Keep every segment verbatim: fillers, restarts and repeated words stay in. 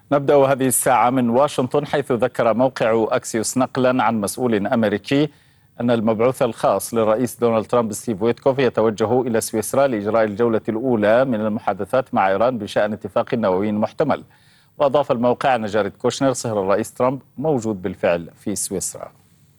نبدأ هذه الساعة من واشنطن، حيث ذكر موقع أكسيوس نقلا عن مسؤول أمريكي أن المبعوث الخاص للرئيس دونالد ترامب ستيف ويتكوف يتوجه إلى سويسرا لإجراء الجولة الأولى من المحادثات مع إيران بشأن اتفاق نووي محتمل. وأضاف الموقع أن جاريد كوشنر صهر الرئيس ترامب موجود بالفعل في سويسرا.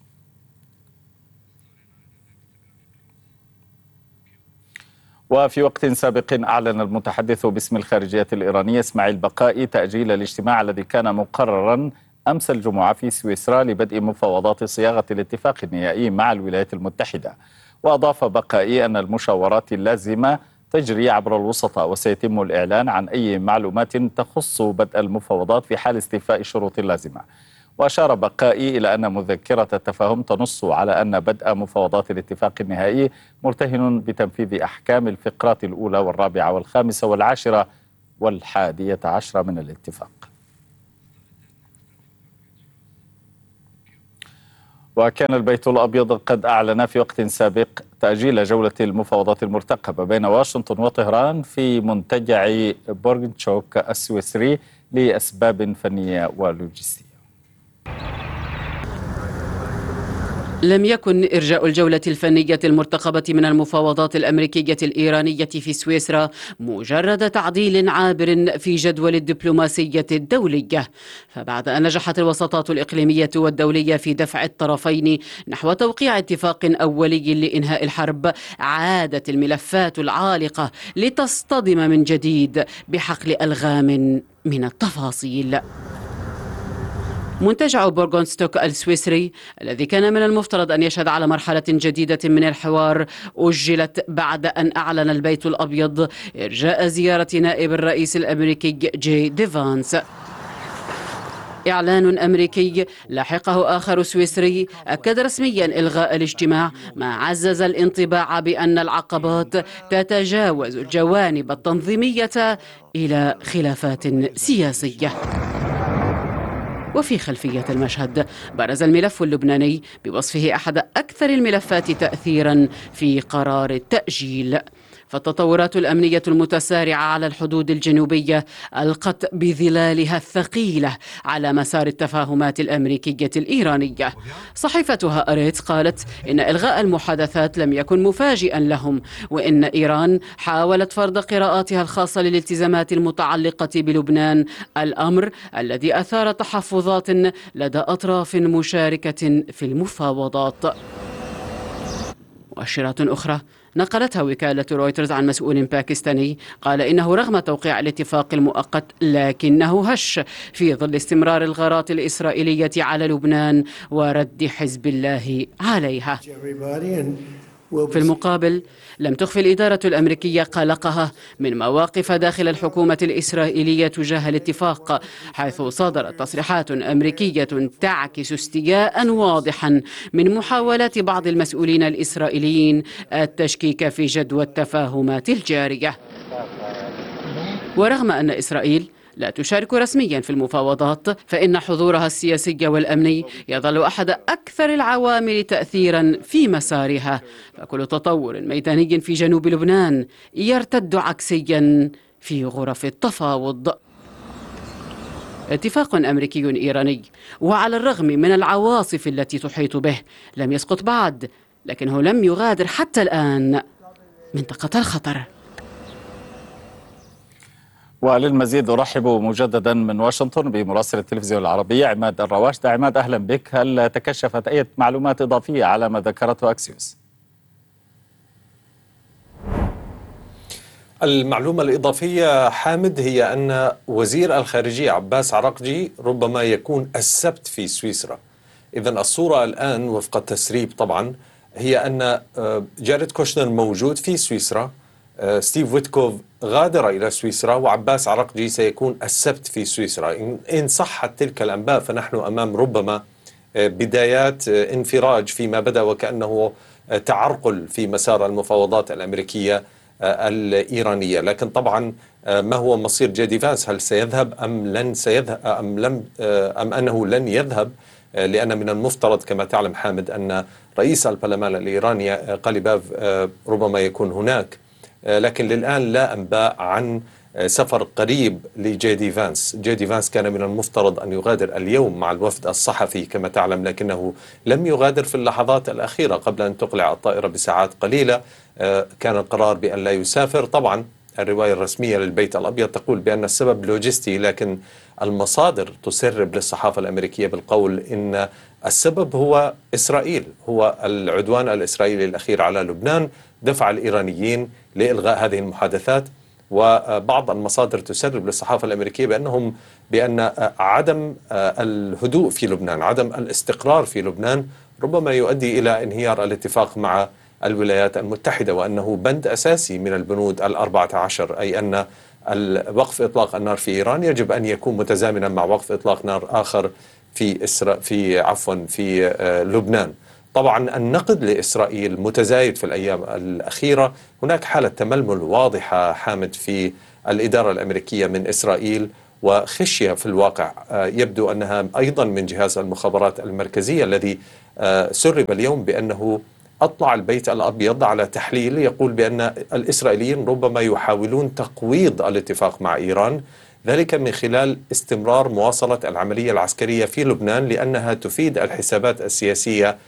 وفي وقت سابق أعلن المتحدث باسم الخارجية الإيرانية إسماعيل بقائي تأجيل الاجتماع الذي كان مقررا أمس الجمعة في سويسرا لبدء مفاوضات صياغة الاتفاق النهائي مع الولايات المتحدة. وأضاف بقائي أن المشاورات اللازمة تجري عبر الوسطاء، وسيتم الإعلان عن أي معلومات تخص بدء المفاوضات في حال استيفاء الشروط اللازمة. وأشار بقائي إلى أن مذكرة التفاهم تنص على أن بدء مفاوضات الاتفاق النهائي مرتهن بتنفيذ أحكام الفقرات الأولى والرابعة والخامسة والعاشرة والحادية عشرة من الاتفاق. وكان البيت الأبيض قد أعلن في وقت سابق تأجيل جولة المفاوضات المرتقبة بين واشنطن وطهران في منتجع بورغنتشوك السويسري لأسباب فنية ولوجستية. لم يكن إرجاء الجولة الفنية المرتقبة من المفاوضات الأمريكية الإيرانية في سويسرا مجرد تعديل عابر في جدول الدبلوماسية الدولية، فبعد أن نجحت الوساطات الإقليمية والدولية في دفع الطرفين نحو توقيع اتفاق أولي لإنهاء الحرب، عادت الملفات العالقة لتصطدم من جديد بحقل ألغام من التفاصيل. منتجع بورغونستوك السويسري الذي كان من المفترض أن يشهد على مرحلة جديدة من الحوار أجلت بعد أن أعلن البيت الأبيض إرجاء زيارة نائب الرئيس الأمريكي جي دي فانس. إعلان أمريكي لاحقه آخر سويسري أكد رسميا إلغاء الاجتماع، ما عزز الانطباع بأن العقبات تتجاوز الجوانب التنظيمية إلى خلافات سياسية. وفي خلفية المشهد برز الملف اللبناني بوصفه أحد أكثر الملفات تأثيرا في قرار التأجيل. فالتطورات الأمنية المتسارعة على الحدود الجنوبية ألقت بظلالها الثقيلة على مسار التفاهمات الأمريكية الإيرانية. صحيفة هآرتز قالت إن إلغاء المحادثات لم يكن مفاجئا لهم، وإن إيران حاولت فرض قراءاتها الخاصة للالتزامات المتعلقة بلبنان، الأمر الذي أثار تحفظات لدى أطراف مشاركة في المفاوضات. مؤشرات أخرى نقلتها وكالة رويترز عن مسؤول باكستاني قال إنه رغم توقيع الاتفاق المؤقت لكنه هش في ظل استمرار الغارات الإسرائيلية على لبنان ورد حزب الله عليها. في المقابل لم تخفي الإدارة الأمريكية قلقها من مواقف داخل الحكومة الإسرائيلية تجاه الاتفاق، حيث صدرت تصريحات أمريكية تعكس استياء واضحا من محاولات بعض المسؤولين الإسرائيليين التشكيك في جدوى التفاهمات الجارية. ورغم أن إسرائيل لا تشارك رسميا في المفاوضات، فإن حضورها السياسي والأمني يظل أحد أكثر العوامل تأثيرا في مسارها، فكل تطور ميداني في جنوب لبنان يرتد عكسيا في غرف التفاوض. اتفاق أمريكي إيراني وعلى الرغم من العواصف التي تحيط به لم يسقط بعد، لكنه لم يغادر حتى الآن منطقة الخطر. وللمزيد أرحب مجددا من واشنطن بمراسل التلفزيون العربي عماد الرواشد. عماد، أهلا بك. هل تكشفت أي معلومات إضافية على ما ذكرته أكسيوس؟ المعلومة الإضافية حامد هي أن وزير الخارجية عباس عراقجي ربما يكون السبت في سويسرا. إذن الصورة الآن وفق التسريب طبعا هي أن جاريد كوشنر موجود في سويسرا، ستيف ويتكوف غادر إلى سويسرا، وعباس عراقجي سيكون السبت في سويسرا. إن صحت تلك الأنباء فنحن أمام ربما بدايات انفراج فيما بدأ وكأنه تعرقل في مسار المفاوضات الأمريكية الإيرانية. لكن طبعا ما هو مصير جي دي فانس؟ هل سيذهب أم لن سيذهب أم لم أم أنه لن يذهب؟ لأن من المفترض كما تعلم حامد أن رئيس البرلمان الإيراني قليباف ربما يكون هناك، لكن للآن لا أنباء عن سفر قريب لجي دي فانس. جي دي فانس كان من المفترض أن يغادر اليوم مع الوفد الصحفي كما تعلم، لكنه لم يغادر في اللحظات الأخيرة قبل أن تقلع الطائرة بساعات قليلة. كان القرار بأن لا يسافر. طبعا الرواية الرسمية للبيت الأبيض تقول بأن السبب لوجستي، لكن المصادر تسرب للصحافة الأمريكية بالقول إن السبب هو إسرائيل، هو العدوان الإسرائيلي الأخير على لبنان دفع الإيرانيين لإلغاء هذه المحادثات. وبعض المصادر تسرب للصحافة الأمريكية بأنهم بأن عدم الهدوء في لبنان، عدم الاستقرار في لبنان ربما يؤدي إلى انهيار الاتفاق مع الولايات المتحدة، وأنه بند أساسي من البنود الأربعة عشر، أي أن وقف إطلاق النار في إيران يجب أن يكون متزامنا مع وقف إطلاق نار آخر في إسرا في عفوا في لبنان. طبعا النقد لإسرائيل متزايد في الأيام الأخيرة. هناك حالة تململ واضحة حامد في الإدارة الأمريكية من إسرائيل، وخشية في الواقع يبدو أنها أيضا من جهاز المخابرات المركزية الذي سرب اليوم بأنه أطلع البيت الأبيض على تحليل يقول بأن الإسرائيليين ربما يحاولون تقويض الاتفاق مع إيران، ذلك من خلال استمرار مواصلة العملية العسكرية في لبنان، لأنها تفيد الحسابات السياسية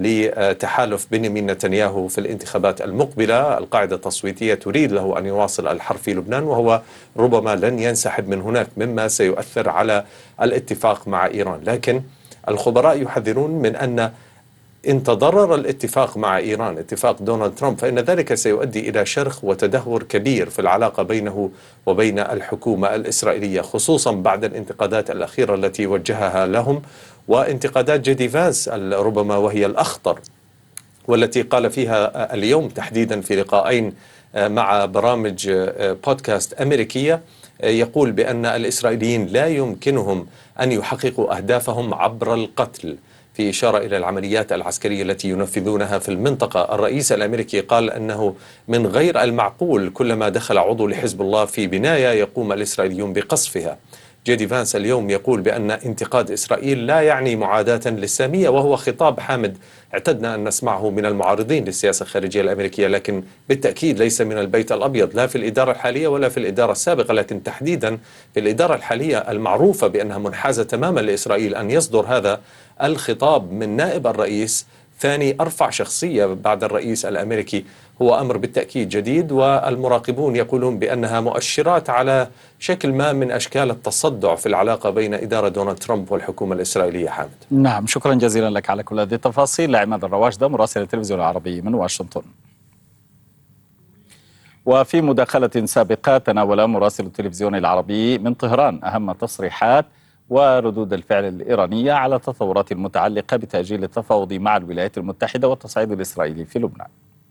لتحالف بنيامين نتنياهو في الانتخابات المقبلة. القاعدة التصويتية تريد له أن يواصل الحرب في لبنان، وهو ربما لن ينسحب من هناك، مما سيؤثر على الاتفاق مع إيران. لكن الخبراء يحذرون من أن إن تضرر الاتفاق مع إيران، اتفاق دونالد ترامب، فإن ذلك سيؤدي إلى شرخ وتدهور كبير في العلاقة بينه وبين الحكومة الإسرائيلية، خصوصا بعد الانتقادات الأخيرة التي وجهها لهم، وانتقادات جي دي فانس ربما وهي الأخطر، والتي قال فيها اليوم تحديدا في لقاءين مع برامج بودكاست أمريكية، يقول بأن الإسرائيليين لا يمكنهم أن يحققوا أهدافهم عبر القتل، في إشارة إلى العمليات العسكرية التي ينفذونها في المنطقة. الرئيس الأمريكي قال أنه من غير المعقول كلما دخل عضو لحزب الله في بناية يقوم الإسرائيليون بقصفها. جي دي فانس اليوم يقول بأن انتقاد إسرائيل لا يعني معاداة للسامية، وهو خطاب حامد اعتدنا أن نسمعه من المعارضين للسياسة الخارجية الأمريكية، لكن بالتأكيد ليس من البيت الأبيض، لا في الإدارة الحالية ولا في الإدارة السابقة، لكن تحديدا في الإدارة الحالية المعروفة بأنها منحازة تماما لإسرائيل. أن يصدر هذا الخطاب من نائب الرئيس، ثاني أرفع شخصية بعد الرئيس الأمريكي، هو أمر بالتأكيد جديد، والمراقبون يقولون بأنها مؤشرات على شكل ما من أشكال التصدع في العلاقة بين إدارة دونالد ترامب والحكومة الإسرائيلية. حامد، نعم، شكرا جزيلا لك على كل هذه التفاصيل. عماد الرواشدة، مراسل التلفزيون العربي من واشنطن. وفي مداخلة سابقة تناول مراسل التلفزيون العربي من طهران أهم تصريحات وردود الفعل الإيرانية على التطورات المتعلقة بتأجيل التفاوض مع الولايات المتحدة والتصعيد الإسرائيلي في لبنان.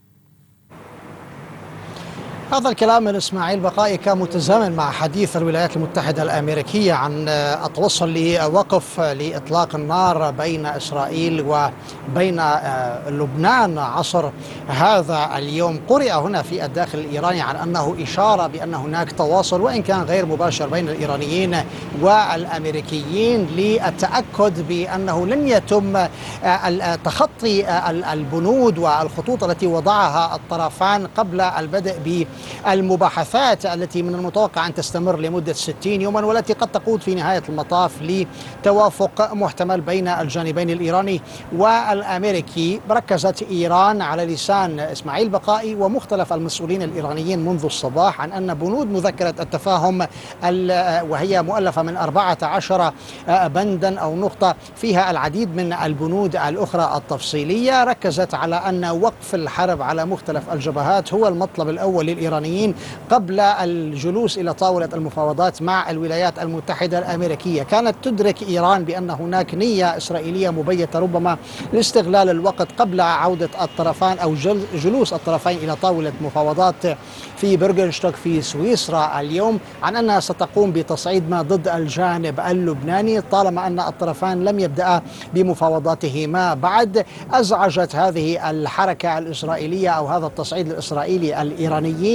هذا الكلام من إسماعيل بقائي كان متزامن مع حديث الولايات المتحدة الأمريكية عن التوصل لوقف لإطلاق النار بين إسرائيل وبين لبنان عصر هذا اليوم. قرئ هنا في الداخل الإيراني عن أنه إشارة بأن هناك تواصل وإن كان غير مباشر بين الإيرانيين والأمريكيين للتأكد بأنه لن يتم تخطي البنود والخطوط التي وضعها الطرفان قبل البدء ب المباحثات التي من المتوقع أن تستمر لمدة ستين يوما، والتي قد تقود في نهاية المطاف لتوافق محتمل بين الجانبين الإيراني والأمريكي. ركزت إيران على لسان إسماعيل بقائي ومختلف المسؤولين الإيرانيين منذ الصباح عن أن بنود مذكرة التفاهم وهي مؤلفة من أربعة عشر بندا أو نقطة فيها العديد من البنود الأخرى التفصيلية، ركزت على أن وقف الحرب على مختلف الجبهات هو المطلب الأول للإيرانيين قبل الجلوس إلى طاولة المفاوضات مع الولايات المتحدة الأمريكية. كانت تدرك إيران بأن هناك نية إسرائيلية مبيتة ربما لاستغلال الوقت قبل عودة الطرفان أو جلوس الطرفين إلى طاولة مفاوضات في برغنشتوك في سويسرا اليوم، عن أنها ستقوم بتصعيد ما ضد الجانب اللبناني طالما أن الطرفان لم يبدأ بمفاوضاتهما بعد. أزعجت هذه الحركة الإسرائيلية أو هذا التصعيد الإسرائيلي الإيرانيين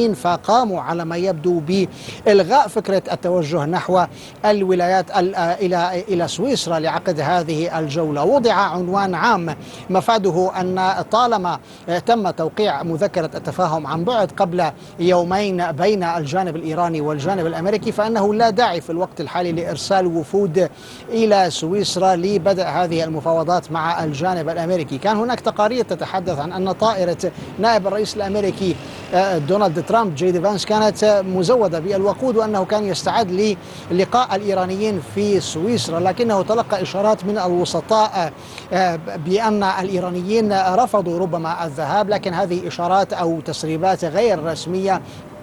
الإيرانيين، فقاموا على ما يبدو بإلغاء فكرة التوجه نحو الولايات إلى إلى سويسرا لعقد هذه الجولة. وضع عنوان عام مفاده أن طالما تم توقيع مذكرة التفاهم عن بعد قبل يومين بين الجانب الإيراني والجانب الأمريكي، فإنه لا داعي في الوقت الحالي لإرسال وفود إلى سويسرا لبدء هذه المفاوضات مع الجانب الأمريكي. كان هناك تقارير تتحدث عن أن طائرة نائب الرئيس الأمريكي دونالد ترامب جي دي فانس كانت مزودة بالوقود، وأنه كان يستعد للقاء الإيرانيين في سويسرا، لكنه تلقى إشارات من الوسطاء بأن الإيرانيين رفضوا ربما الذهاب، لكن هذه إشارات أو تسريبات غير رسمية،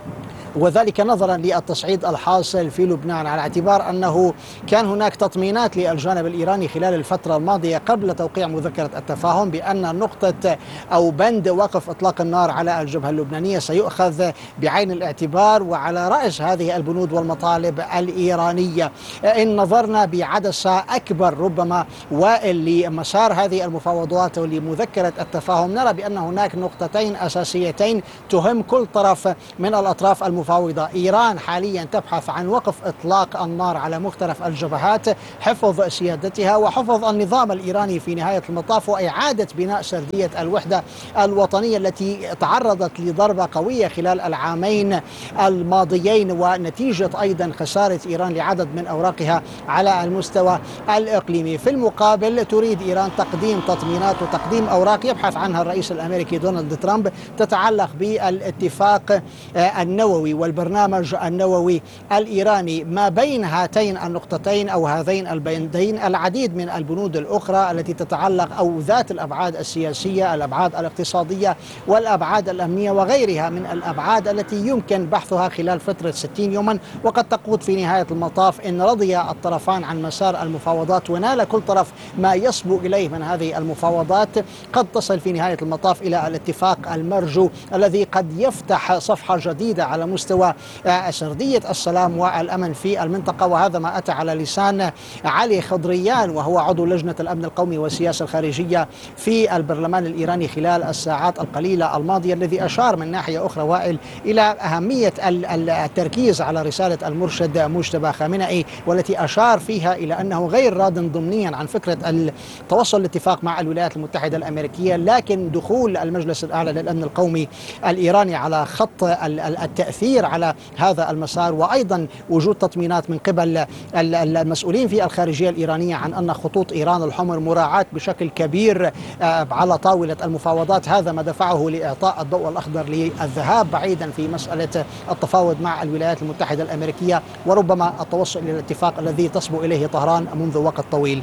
وذلك نظرا للتصعيد الحاصل في لبنان، على اعتبار أنه كان هناك تطمينات للجانب الإيراني خلال الفترة الماضية قبل توقيع مذكرة التفاهم بأن نقطة أو بند وقف إطلاق النار على الجبهة اللبنانية سيؤخذ بعين الاعتبار وعلى رأس هذه البنود والمطالب الإيرانية. إن نظرنا بعدسة أكبر ربما وائل لمسار هذه المفاوضات ولمذكرة التفاهم، نرى بأن هناك نقطتين أساسيتين تهم كل طرف من الأطراف المفاوضة. إيران حاليا تبحث عن وقف إطلاق النار على مختلف الجبهات، حفظ سيادتها وحفظ النظام الإيراني في نهاية المطاف، وإعادة بناء سردية الوحدة الوطنية التي تعرضت لضربة قوية خلال العامين الماضيين، ونتيجة أيضا خسارة إيران لعدد من أوراقها على المستوى الإقليمي. في المقابل تريد إيران تقديم تطمينات وتقديم أوراق يبحث عنها الرئيس الأمريكي دونالد ترامب تتعلق بالاتفاق النووي والبرنامج النووي الإيراني. ما بين هاتين النقطتين أو هذين البندين العديد من البنود الأخرى التي تتعلق أو ذات الأبعاد السياسية، الأبعاد الاقتصادية والأبعاد الأمنية وغيرها من الأبعاد التي يمكن بحثها خلال فترة ستين يوما، وقد تقود في نهاية المطاف إن رضي الطرفان عن مسار المفاوضات ونال كل طرف ما يصبو إليه من هذه المفاوضات، قد تصل في نهاية المطاف إلى الاتفاق المرجو الذي قد يفتح صفحة جديدة على مستوى سردية السلام والأمن في المنطقة. وهذا ما أتى على لسان علي خضريان وهو عضو لجنة الأمن القومي والسياسة الخارجية في البرلمان الإيراني خلال الساعات القليلة الماضية، الذي أشار من ناحية أخرى وائل إلى أهمية التركيز على رسالة المرشد مجتبى خامنئي، والتي أشار فيها إلى أنه غير راض ضمنيا عن فكرة التوصل لاتفاق مع الولايات المتحدة الأمريكية، لكن دخول المجلس الأعلى للأمن القومي الإيراني على خط التأثير على هذا المسار، وأيضا وجود تطمينات من قبل المسؤولين في الخارجية الإيرانية عن أن خطوط إيران الحمر مراعاة بشكل كبير على طاولة المفاوضات. هذا ما دفعه لإعطاء الضوء الأخضر للذهاب بعيدا في مسألة التفاوض مع الولايات المتحدة الأمريكية، وربما التوصل إلى الاتفاق الذي تصبو إليه طهران منذ وقت طويل.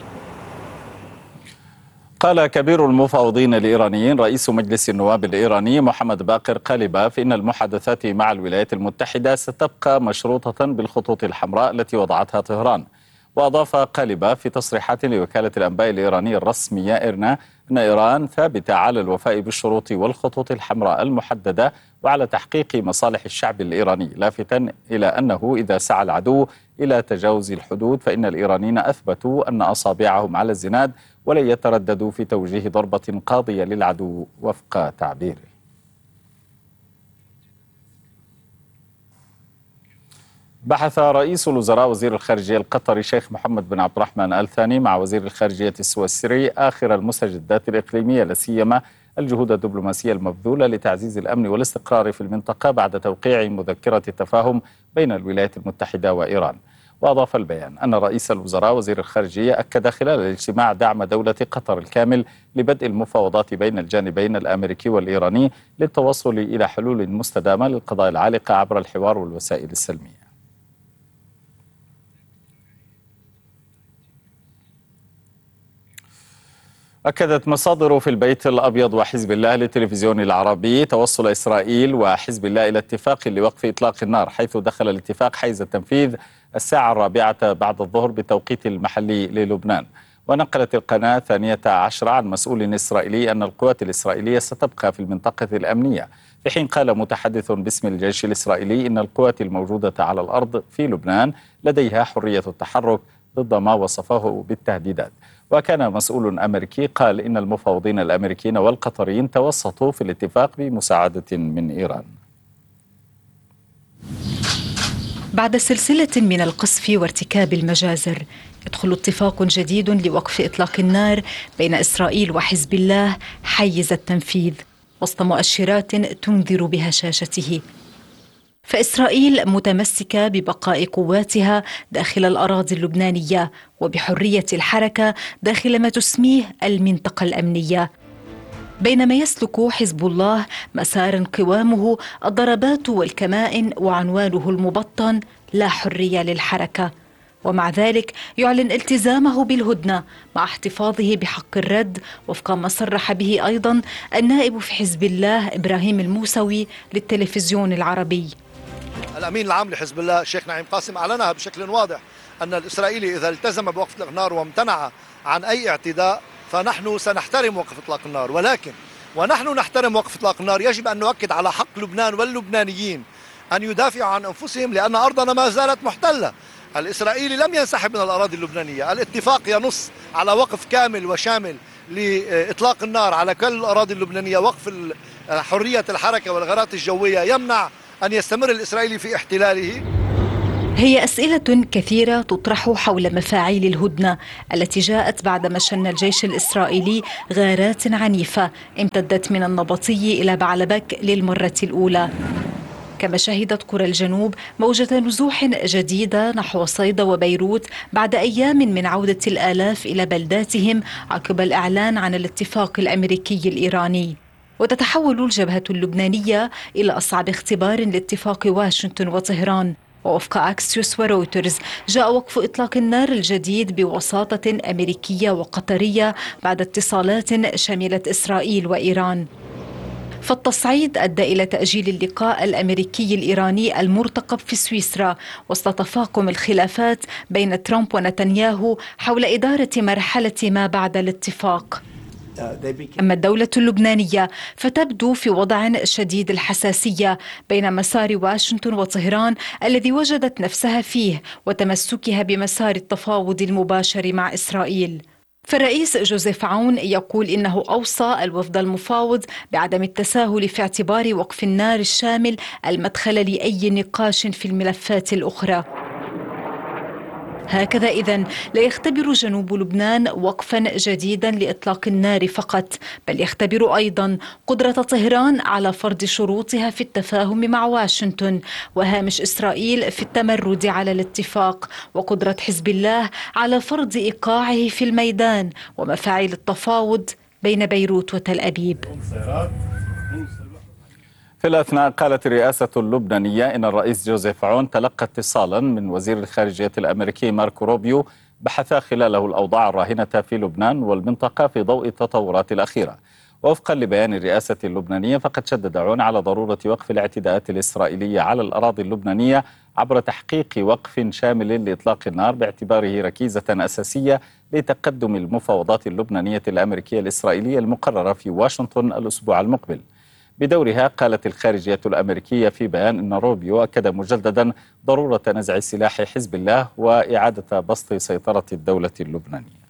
قال كبير المفاوضين الإيرانيين رئيس مجلس النواب الإيراني محمد باقر قالباف إن المحادثات مع الولايات المتحدة ستبقى مشروطة بالخطوط الحمراء التي وضعتها طهران. وأضاف قالباف في تصريحات لوكالة الأنباء الإيرانية الرسمية إيرنا أن إيران ثابتة على الوفاء بالشروط والخطوط الحمراء المحددة وعلى تحقيق مصالح الشعب الإيراني، لافتا إلى أنه إذا سعى العدو إلى تجاوز الحدود فإن الإيرانيين أثبتوا أن أصابعهم على الزناد ولن يترددوا في توجيه ضربة قاضية للعدو وفق تعبيره. بحث رئيس الوزراء وزير الخارجية القطري شيخ محمد بن عبد الرحمن آل ثاني مع وزير الخارجية السويسري آخر المستجدات الإقليمية، لا سيما الجهود الدبلوماسية المبذولة لتعزيز الأمن والاستقرار في المنطقة بعد توقيع مذكرة التفاهم بين الولايات المتحدة وإيران. وأضاف البيان أن رئيس الوزراء وزير الخارجية أكد خلال الاجتماع دعم دولة قطر الكامل لبدء المفاوضات بين الجانبين الأمريكي والإيراني للتوصل إلى حلول مستدامة للقضايا العالقة عبر الحوار والوسائل السلمية. أكدت مصادر في البيت الأبيض وحزب الله للتلفزيون العربي توصل إسرائيل وحزب الله إلى اتفاق لوقف إطلاق النار، حيث دخل الاتفاق حيز التنفيذ الساعة الرابعة بعد الظهر بالتوقيت المحلي للبنان. ونقلت القناة الثانية عشرة عن مسؤول إسرائيلي أن القوات الإسرائيلية ستبقى في المنطقة الأمنية، في حين قال متحدث باسم الجيش الإسرائيلي إن القوات الموجودة على الأرض في لبنان لديها حرية التحرك ضد ما وصفه بالتهديدات. وكان مسؤول أمريكي قال إن المفاوضين الأمريكيين والقطريين توسطوا في الاتفاق بمساعدة من إيران. بعد سلسلة من القصف وارتكاب المجازر، يدخل اتفاق جديد لوقف إطلاق النار بين إسرائيل وحزب الله حيز التنفيذ وسط مؤشرات تنذر بهشاشته. فإسرائيل متمسكة ببقاء قواتها داخل الأراضي اللبنانية وبحرية الحركة داخل ما تسميه المنطقة الأمنية، بينما يسلك حزب الله مسار قوامه الضربات والكمائن وعنوانه المبطن لا حرية للحركة، ومع ذلك يعلن التزامه بالهدنة مع احتفاظه بحق الرد وفق ما صرح به أيضا النائب في حزب الله إبراهيم الموسوي للتلفزيون العربي. الأمين العام لحزب الله الشيخ نعيم قاسم أعلنها بشكل واضح أن الإسرائيلي إذا التزم بوقف النار وامتنع عن أي اعتداء فنحن سنحترم وقف إطلاق النار، ولكن ونحن نحترم وقف إطلاق النار يجب أن نؤكد على حق لبنان واللبنانيين أن يدافعوا عن أنفسهم، لأن أرضنا ما زالت محتلة. الإسرائيلي لم ينسحب من الأراضي اللبنانية، الاتفاق ينص على وقف كامل وشامل لإطلاق النار على كل الأراضي اللبنانية، وقف حرية الحركة والغارات الجوية يمنع أن يستمر الإسرائيلي في احتلاله. هي أسئلة كثيرة تطرح حول مفاعيل الهدنة التي جاءت بعدما شن الجيش الإسرائيلي غارات عنيفة امتدت من النبطي إلى بعلبك للمرة الأولى، كما شهدت قرى الجنوب موجة نزوح جديدة نحو صيدا وبيروت بعد أيام من عودة الآلاف إلى بلداتهم عقب الإعلان عن الاتفاق الأمريكي الإيراني. وتتحول الجبهة اللبنانية إلى أصعب اختبار لاتفاق واشنطن وطهران. ووفق أكسيوس ورويترز جاء وقف إطلاق النار الجديد بوساطة أمريكية وقطرية بعد اتصالات شملت إسرائيل وإيران. فالتصعيد أدى إلى تأجيل اللقاء الأمريكي الإيراني المرتقب في سويسرا وسط تفاقم الخلافات بين ترامب ونتنياهو حول إدارة مرحلة ما بعد الاتفاق. أما الدولة اللبنانية فتبدو في وضع شديد الحساسية بين مسار واشنطن وطهران الذي وجدت نفسها فيه وتمسكها بمسار التفاوض المباشر مع إسرائيل. فالرئيس جوزيف عون يقول إنه أوصى الوفد المفاوض بعدم التساهل في اعتبار وقف النار الشامل المدخل لأي نقاش في الملفات الأخرى. هكذا إذن لا يختبر جنوب لبنان وقفا جديدا لإطلاق النار فقط، بل يختبر أيضا قدرة طهران على فرض شروطها في التفاهم مع واشنطن، وهامش إسرائيل في التمرد على الاتفاق، وقدرة حزب الله على فرض إيقاعه في الميدان، ومفاعيل التفاوض بين بيروت وتل أبيب. في الأثناء قالت الرئاسة اللبنانية إن الرئيس جوزيف عون تلقى اتصالا من وزير الخارجية الأمريكي ماركو روبيو بحث خلاله الأوضاع الراهنة في لبنان والمنطقة في ضوء التطورات الأخيرة. وفقا لبيان الرئاسة اللبنانية فقد شدد عون على ضرورة وقف الاعتداءات الإسرائيلية على الأراضي اللبنانية عبر تحقيق وقف شامل لإطلاق النار باعتباره ركيزة أساسية لتقدم المفاوضات اللبنانية الأمريكية الإسرائيلية المقررة في واشنطن الأسبوع المقبل. بدورها قالت الخارجية الأمريكية في بيان أن روبيو أكد مجددا ضرورة نزع سلاح حزب الله وإعادة بسط سيطرة الدولة اللبنانية.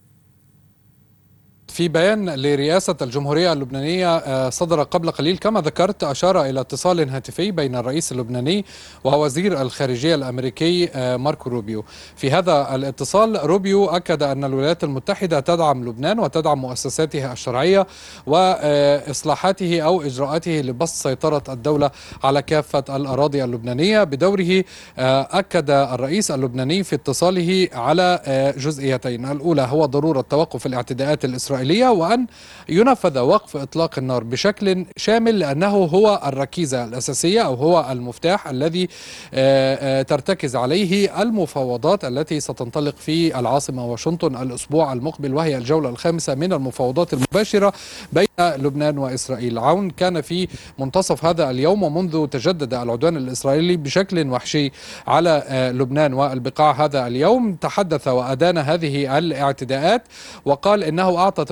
في بيان لرئاسة الجمهورية اللبنانية صدر قبل قليل كما ذكرت أشار إلى اتصال هاتفي بين الرئيس اللبناني ووزير الخارجية الأمريكي ماركو روبيو. في هذا الاتصال روبيو أكد أن الولايات المتحدة تدعم لبنان وتدعم مؤسساته الشرعية وإصلاحاته أو إجراءاته لبسط سيطرة الدولة على كافة الأراضي اللبنانية. بدوره أكد الرئيس اللبناني في اتصاله على جزئيتين، الأولى هو ضرورة توقف الاعتداءات الإسرائيلية وأن ينفذ وقف إطلاق النار بشكل شامل، لأنه هو الركيزة الأساسية أو هو المفتاح الذي ترتكز عليه المفاوضات التي ستنطلق في العاصمة واشنطن الأسبوع المقبل، وهي الجولة الخامسة من المفاوضات المباشرة بين لبنان وإسرائيل. عون كان في منتصف هذا اليوم ومنذ تجدد العدوان الإسرائيلي بشكل وحشي على لبنان والبقاع هذا اليوم تحدث وأدان هذه الاعتداءات وقال إنه أعطى توجيه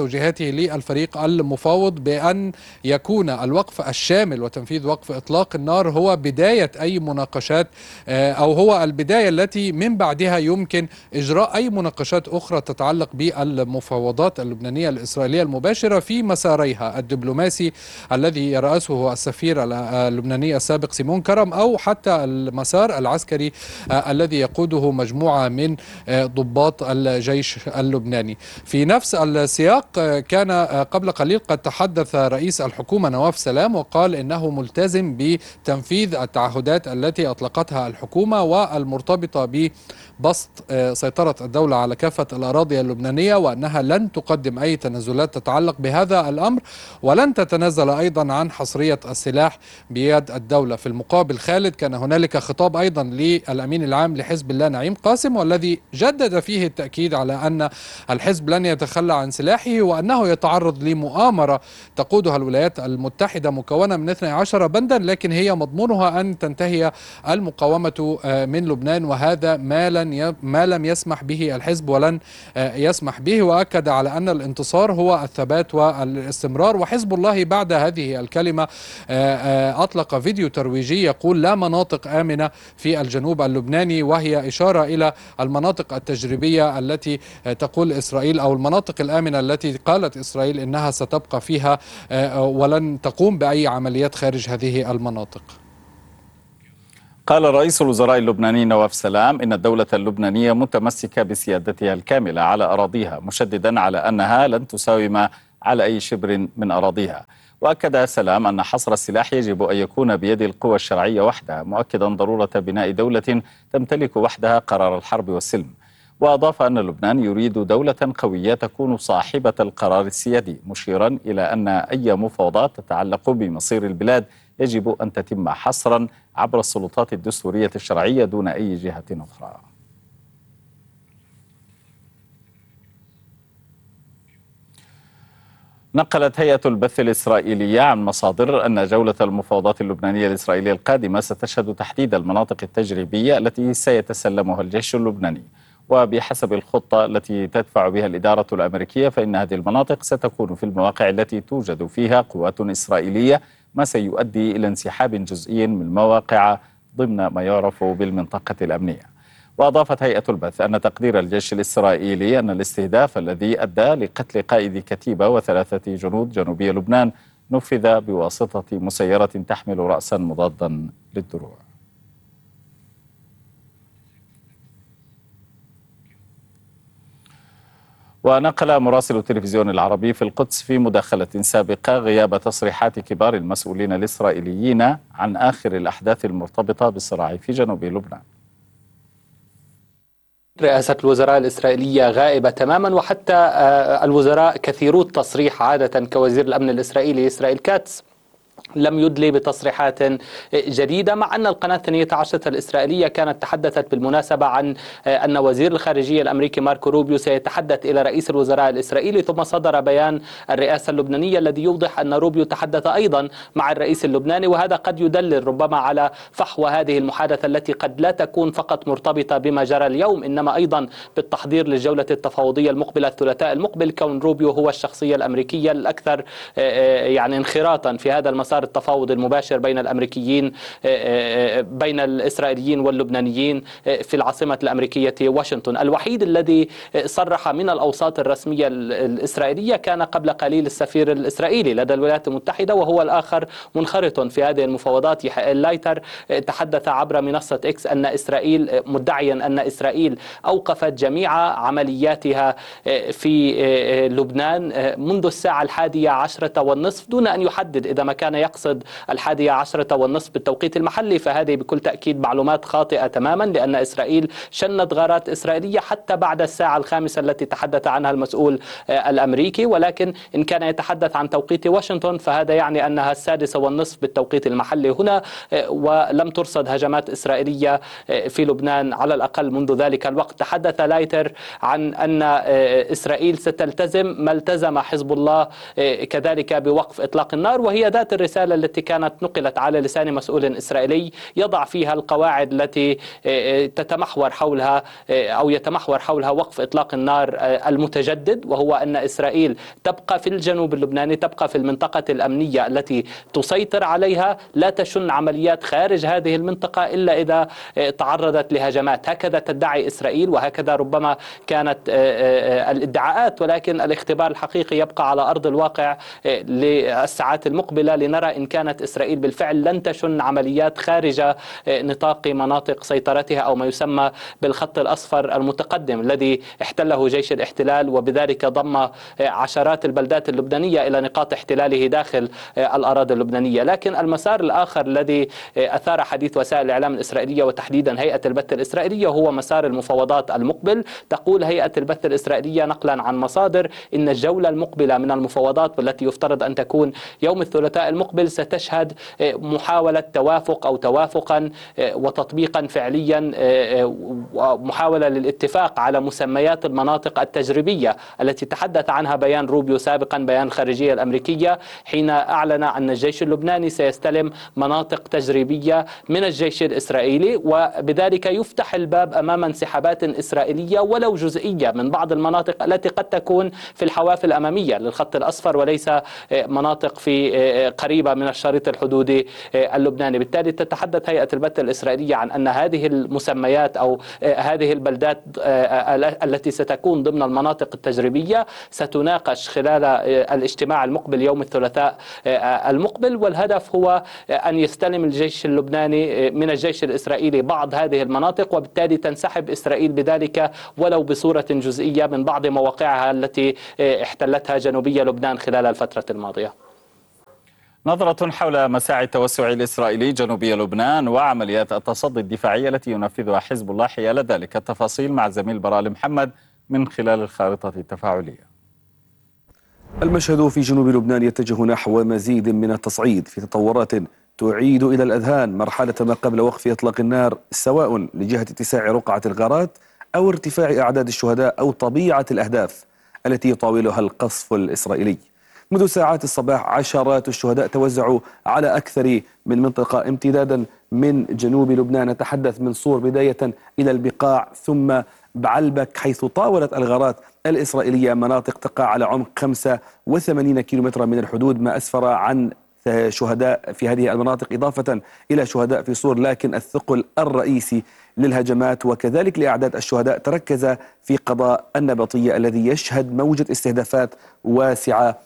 توجيهاته للفريق المفاوض بأن يكون الوقف الشامل وتنفيذ وقف إطلاق النار هو بداية أي مناقشات، أو هو البداية التي من بعدها يمكن إجراء أي مناقشات أخرى تتعلق بالمفاوضات اللبنانية الإسرائيلية المباشرة في مساريها الدبلوماسي الذي يرأسه السفير اللبناني السابق سيمون كرم، أو حتى المسار العسكري الذي يقوده مجموعة من ضباط الجيش اللبناني. في نفس السياق كان قبل قليل قد تحدث رئيس الحكومة نواف سلام وقال إنه ملتزم بتنفيذ التعهدات التي أطلقتها الحكومة والمرتبطة ببسط سيطرة الدولة على كافة الأراضي اللبنانية، وأنها لن تقدم أي تنازلات تتعلق بهذا الأمر، ولن تتنازل أيضا عن حصرية السلاح بيد الدولة. في المقابل خالد كان هنالك خطاب أيضا للأمين العام لحزب الله نعيم قاسم، والذي جدد فيه التأكيد على أن الحزب لن يتخلى عن سلاحه، وأنه يتعرض لمؤامرة تقودها الولايات المتحدة مكونة من اثني عشر بندا، لكن هي مضمونها أن تنتهي المقاومة من لبنان، وهذا ما لن ما لم يسمح به الحزب ولن يسمح به. وأكد على أن الانتصار هو الثبات والاستمرار. وحزب الله بعد هذه الكلمة أطلق فيديو ترويجي يقول لا مناطق آمنة في الجنوب اللبناني، وهي إشارة إلى المناطق التجريبية التي تقول إسرائيل، أو المناطق الآمنة التي قالت إسرائيل إنها ستبقى فيها ولن تقوم بأي عمليات خارج هذه المناطق. قال رئيس الوزراء اللبناني نواف سلام إن الدولة اللبنانية متمسكة بسيادتها الكاملة على أراضيها، مشددا على أنها لن تساوم على أي شبر من أراضيها. وأكد سلام أن حصر السلاح يجب أن يكون بيد القوى الشرعية وحدها، مؤكدا ضرورة بناء دولة تمتلك وحدها قرار الحرب والسلم. وأضاف أن لبنان يريد دولة قوية تكون صاحبة القرار السيادي، مشيرا إلى أن أي مفاوضات تتعلق بمصير البلاد يجب أن تتم حصرا عبر السلطات الدستورية الشرعية دون أي جهة أخرى. نقلت هيئة البث الإسرائيلية عن مصادر أن جولة المفاوضات اللبنانية الإسرائيلية القادمة ستشهد تحديد المناطق التجريبية التي سيتسلمها الجيش اللبناني. وبحسب الخطة التي تدفع بها الإدارة الأمريكية فإن هذه المناطق ستكون في المواقع التي توجد فيها قوات إسرائيلية، ما سيؤدي إلى انسحاب جزئي من المواقع ضمن ما يعرف بالمنطقة الأمنية. وأضافت هيئة البث أن تقدير الجيش الإسرائيلي أن الاستهداف الذي أدى لقتل قائد كتيبة وثلاثة جنود جنوبي لبنان نفذ بواسطة مسيرة تحمل رأسا مضادا للدروع. ونقل مراسل التلفزيون العربي في القدس في مداخلة سابقة غياب تصريحات كبار المسؤولين الإسرائيليين عن آخر الأحداث المرتبطة بالصراع في جنوب لبنان. رئاسة الوزراء الإسرائيلية غائبة تماما، وحتى الوزراء كثيرو التصريح عادة كوزير الأمن الإسرائيلي إسرائيل كاتس لم يدلي بتصريحات جديدة، مع أن القناة الثانية عشرة الإسرائيلية كانت تحدثت بالمناسبة عن أن وزير الخارجية الأمريكي ماركو روبيو سيتحدث إلى رئيس الوزراء الإسرائيلي. ثم صدر بيان الرئاسة اللبنانية الذي يوضح أن روبيو تحدث أيضا مع الرئيس اللبناني، وهذا قد يدلل ربما على فحوى هذه المحادثة التي قد لا تكون فقط مرتبطة بما جرى اليوم، إنما أيضا بالتحضير للجولة التفاوضية المقبلة الثلاثاء المقبل، كون روبيو هو الشخصية الأمريكية الأكثر يعني انخراطا في هذا المسار التفاوض المباشر بين الأمريكيين بين الإسرائيليين واللبنانيين في العاصمة الأمريكية واشنطن. الوحيد الذي صرح من الأوساط الرسمية الإسرائيلية كان قبل قليل السفير الإسرائيلي لدى الولايات المتحدة، وهو الآخر منخرط في هذه المفاوضات. يحيى لايتر تحدث عبر منصة إكس أن إسرائيل مدعيا أن إسرائيل أوقفت جميع عملياتها في لبنان منذ الساعة الحادية عشرة والنصف، دون أن يحدد إذا ما كان يقصد الحادية عشرة والنصف بالتوقيت المحلي، فهذه بكل تأكيد معلومات خاطئة تماما، لأن إسرائيل شنت غارات إسرائيلية حتى بعد الساعة الخامسة التي تحدث عنها المسؤول الأمريكي. ولكن إن كان يتحدث عن توقيت واشنطن فهذا يعني أنها السادسة والنصف بالتوقيت المحلي هنا، ولم ترصد هجمات إسرائيلية في لبنان على الأقل منذ ذلك الوقت. تحدث لايتر عن أن إسرائيل ستلتزم ما التزم حزب الله كذلك بوقف إطلاق النار، وهي ذات الرسالة التي كانت نقلت على لسان مسؤول إسرائيلي يضع فيها القواعد التي تتمحور حولها أو يتمحور حولها وقف إطلاق النار المتجدد، وهو أن إسرائيل تبقى في الجنوب اللبناني، تبقى في المنطقة الأمنية التي تسيطر عليها، لا تشن عمليات خارج هذه المنطقة إلا إذا تعرضت لهجمات. هكذا تدعي إسرائيل وهكذا ربما كانت الادعاءات، ولكن الاختبار الحقيقي يبقى على أرض الواقع للساعات المقبلة لنرى إن كانت إسرائيل بالفعل لن تشن عمليات خارج نطاق مناطق سيطرتها أو ما يسمى بالخط الأصفر المتقدم الذي احتله جيش الاحتلال، وبذلك ضم عشرات البلدات اللبنانية إلى نقاط احتلاله داخل الأراضي اللبنانية. لكن المسار الآخر الذي أثار حديث وسائل الإعلام الإسرائيلية وتحديدا هيئة البث الإسرائيلية هو مسار المفاوضات المقبل. تقول هيئة البث الإسرائيلية نقلا عن مصادر إن الجولة المقبلة من المفاوضات والتي يفترض أن تكون يوم الثلاثاء المقبل ستشهد محاولة توافق أو توافقا وتطبيقا فعليا، محاولة للاتفاق على مسميات المناطق التجريبية التي تحدث عنها بيان روبيو سابقا، بيان الخارجية الأمريكية، حين أعلن أن الجيش اللبناني سيستلم مناطق تجريبية من الجيش الإسرائيلي، وبذلك يفتح الباب أمام انسحابات إسرائيلية ولو جزئية من بعض المناطق التي قد تكون في الحواف الأمامية للخط الأصفر وليس مناطق في قريبة من الشريط الحدودي اللبناني. بالتالي تتحدث هيئة البث الإسرائيلية عن أن هذه المسميات أو هذه البلدات التي ستكون ضمن المناطق التجريبية ستناقش خلال الاجتماع المقبل يوم الثلاثاء المقبل، والهدف هو أن يستلم الجيش اللبناني من الجيش الإسرائيلي بعض هذه المناطق، وبالتالي تنسحب إسرائيل بذلك ولو بصورة جزئية من بعض مواقعها التي احتلتها جنوبية لبنان خلال الفترة الماضية. نظرة حول مساعي التوسع الإسرائيلي جنوبي لبنان وعمليات التصدي الدفاعية التي ينفذها حزب الله حيال ذلك. التفاصيل مع الزميل برال محمد من خلال الخارطة التفاعلية. المشهد في جنوب لبنان يتجه نحو مزيد من التصعيد في تطورات تعيد إلى الأذهان مرحلة ما قبل وقف إطلاق النار، سواء لجهة اتساع رقعة الغارات أو ارتفاع أعداد الشهداء أو طبيعة الأهداف التي يطاولها القصف الإسرائيلي. منذ ساعات الصباح عشرات الشهداء توزعوا على أكثر من منطقة امتدادا من جنوب لبنان، نتحدث من صور بداية إلى البقاع ثم بعلبك، حيث طاولت الغارات الإسرائيلية مناطق تقع على عمق خمسة وثمانين كيلومترا من الحدود، ما أسفر عن شهداء في هذه المناطق إضافة إلى شهداء في صور. لكن الثقل الرئيسي للهجمات وكذلك لأعداد الشهداء تركز في قضاء النبطية الذي يشهد موجة استهدافات واسعة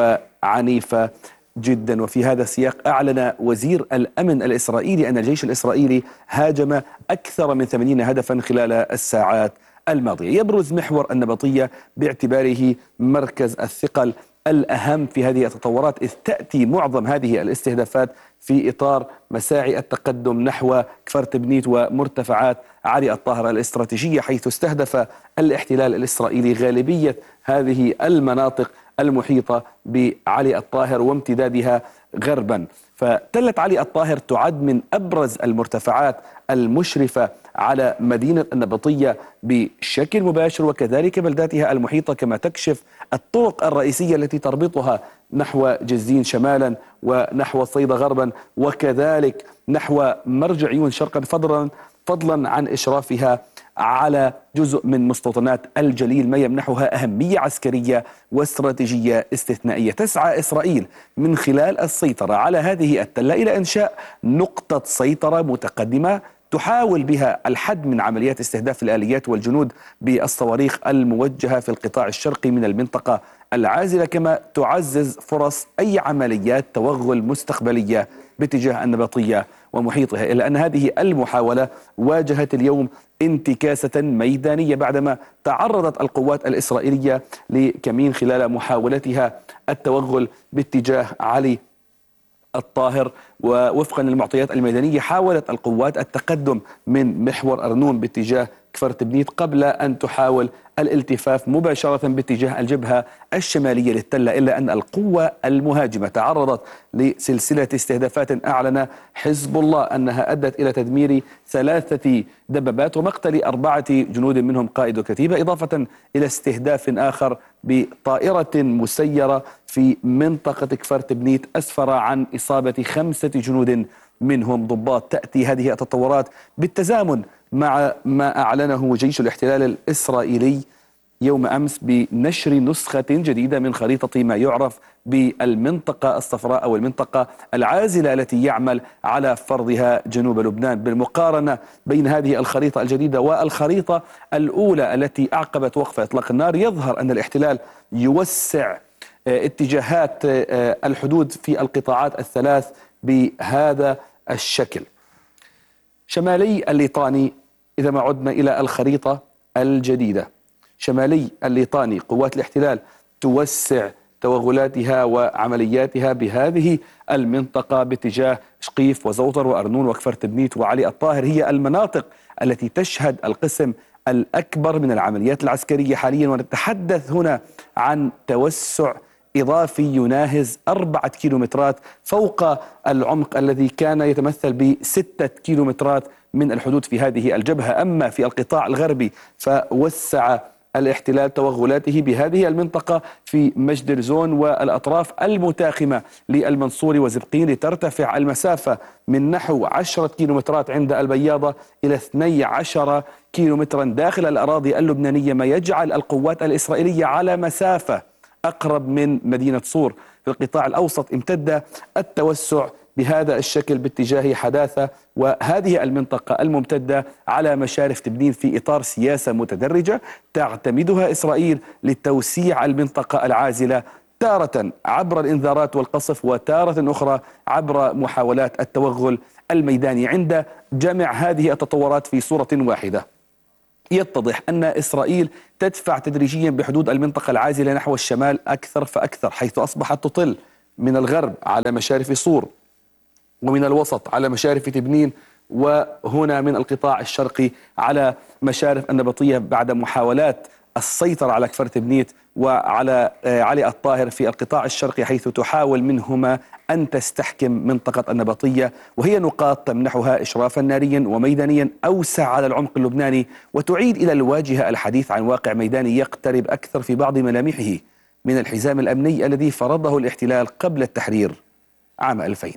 وعنيفة جدا. وفي هذا السياق أعلن وزير الأمن الإسرائيلي أن الجيش الإسرائيلي هاجم أكثر من ثمانين هدفا خلال الساعات الماضية. يبرز محور النبطية باعتباره مركز الثقل الأهم في هذه التطورات، إذ تأتي معظم هذه الاستهدافات في إطار مساعي التقدم نحو كفر تبنيت ومرتفعات علي الطاهر الاستراتيجية، حيث استهدف الاحتلال الإسرائيلي غالبية هذه المناطق المحيطة بعلي الطاهر وامتدادها غربا. فتلة علي الطاهر تعد من أبرز المرتفعات المشرفة على مدينة النبطية بشكل مباشر وكذلك بلداتها المحيطة، كما تكشف الطرق الرئيسية التي تربطها نحو جزين شمالا ونحو صيدا غربا وكذلك نحو مرج عيون شرقا، فضلا فضلا عن إشرافها على جزء من مستوطنات الجليل، ما يمنحها أهمية عسكرية واستراتيجية استثنائية. تسعى إسرائيل من خلال السيطرة على هذه التلة إلى إنشاء نقطة سيطرة متقدمة تحاول بها الحد من عمليات استهداف الآليات والجنود بالصواريخ الموجهة في القطاع الشرقي من المنطقة العازلة، كما تعزز فرص أي عمليات توغل مستقبلية باتجاه النبطية ومحيطها. إلا أن هذه المحاولة واجهت اليوم انتكاسة ميدانية بعدما تعرضت القوات الإسرائيلية لكمين خلال محاولتها التوغل باتجاه علي الطاهر. ووفقا للمعطيات الميدانية حاولت القوات التقدم من محور أرنون باتجاه كفر تبنيت قبل أن تحاول الالتفاف مباشرة باتجاه الجبهة الشمالية للتلة، إلا أن القوة المهاجمة تعرضت لسلسلة استهدافات أعلن حزب الله أنها أدت إلى تدمير ثلاثة دبابات ومقتل أربعة جنود منهم قائد كتيبة، إضافة إلى استهداف آخر بطائرة مسيرة في منطقة كفر تبنيت أسفر عن إصابة خمسة جنود منهم ضباط. تأتي هذه التطورات بالتزامن مع ما أعلنه جيش الاحتلال الإسرائيلي يوم أمس بنشر نسخة جديدة من خريطة ما يعرف بالمنطقة الصفراء أو المنطقة العازلة التي يعمل على فرضها جنوب لبنان. بالمقارنة بين هذه الخريطة الجديدة والخريطة الأولى التي أعقبت وقف إطلاق النار، يظهر أن الاحتلال يوسع اتجاهات الحدود في القطاعات الثلاث بهذا الشكل. شمالي الليطاني، إذا ما عدنا إلى الخريطة الجديدة، شمالي الليطاني قوات الاحتلال توسع توغلاتها وعملياتها بهذه المنطقة باتجاه شقيف وزوطر وأرنون وكفر تبنيت وعلي الطاهر. هي المناطق التي تشهد القسم الأكبر من العمليات العسكرية حاليا، ونتحدث هنا عن توسع إضافي يناهز أربعة كيلومترات فوق العمق الذي كان يتمثل بستة كيلومترات من الحدود في هذه الجبهة. أما في القطاع الغربي فوسع الاحتلال توغلاته بهذه المنطقة في مجدر زون والأطراف المتاخمة للمنصوري وزبقين لترتفع المسافة من نحو عشرة كيلومترات عند البياضة إلى اثني عشر كيلومترا داخل الأراضي اللبنانية، ما يجعل القوات الإسرائيلية على مسافة أقرب من مدينة صور. في القطاع الأوسط امتد التوسع بهذا الشكل باتجاه حداثة، وهذه المنطقة الممتدة على مشارف تبنين في إطار سياسة متدرجة تعتمدها إسرائيل لتوسيع المنطقة العازلة، تارة عبر الإنذارات والقصف وتارة أخرى عبر محاولات التوغل الميداني. عند جمع هذه التطورات في صورة واحدة يتضح أن إسرائيل تدفع تدريجيا بحدود المنطقة العازلة نحو الشمال أكثر فأكثر، حيث أصبحت تطل من الغرب على مشارف صور ومن الوسط على مشارف تبنين، وهنا من القطاع الشرقي على مشارف النبطية بعد محاولات السيطرة على كفر تبنيت وعلى علي الطاهر في القطاع الشرقي، حيث تحاول منهما أن تستحكم منطقة النبطية، وهي نقاط تمنحها إشرافا ناريا وميدانيا أوسع على العمق اللبناني، وتعيد إلى الواجهة الحديث عن واقع ميداني يقترب أكثر في بعض ملامحه من الحزام الأمني الذي فرضه الاحتلال قبل التحرير عام ألفين.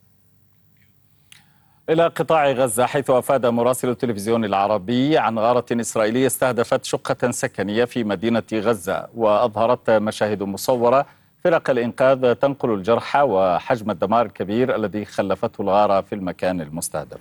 إلى قطاع غزة، حيث أفاد مراسل التلفزيون العربي عن غارة إسرائيلية استهدفت شقة سكنية في مدينة غزة، وأظهرت مشاهد مصورة فرق الإنقاذ تنقل الجرحى وحجم الدمار الكبير الذي خلفته الغارة في المكان المستهدف.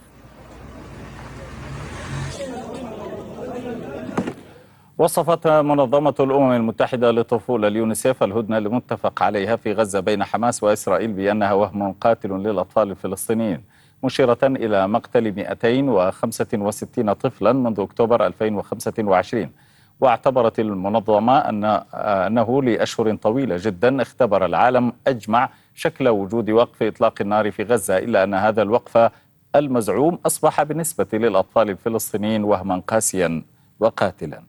وصفت منظمة الأمم المتحدة للطفولة اليونيسيف الهدنة المتفق عليها في غزة بين حماس وإسرائيل بأنها وهم قاتل للأطفال الفلسطينيين، مشيرة إلى مقتل مئتين وخمسة وستين طفلا منذ أكتوبر ألفين وخمسة وعشرين. واعتبرت المنظمة أن أنه لأشهر طويلة جدا اختبر العالم أجمع شكل وجود وقف إطلاق النار في غزة، إلا أن هذا الوقف المزعوم أصبح بالنسبة للأطفال الفلسطينيين وهما قاسيا وقاتلا.